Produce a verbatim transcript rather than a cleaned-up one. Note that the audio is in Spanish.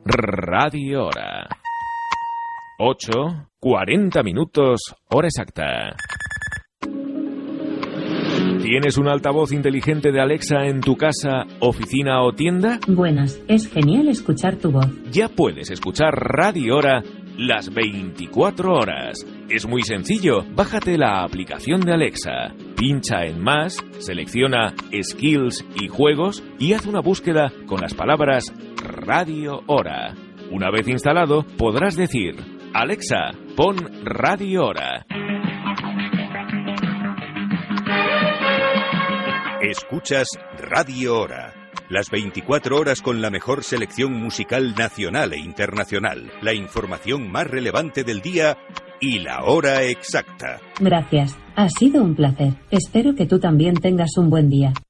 Radio Hora. ocho, cuarenta minutos, hora exacta. ¿Tienes un altavoz inteligente de Alexa en tu casa, oficina o tienda? Buenas, es genial escuchar tu voz. Ya puedes escuchar Radio Hora las veinticuatro horas. Es muy sencillo, bájate la aplicación de Alexa, pincha en Más, selecciona Skills y Juegos y haz una búsqueda con las palabras Radio Hora. Una vez instalado, podrás decir: Alexa, pon Radio Hora. Escuchas Radio Hora. Las veinticuatro horas con la mejor selección musical nacional e internacional, la información más relevante del día y la hora exacta. Gracias, ha sido un placer. Espero que tú también tengas un buen día.